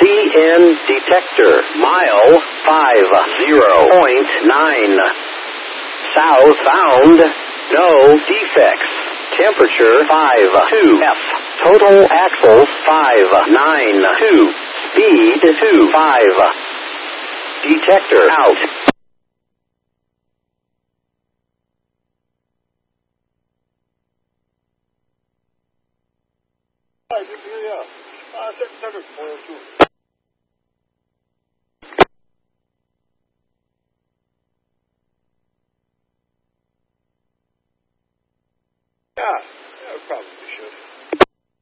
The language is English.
CN detector, mile 50.9. South bound, no defects. Temperature 52 F. Total axles 592. Speed 25. Detector out. Yeah, probably should.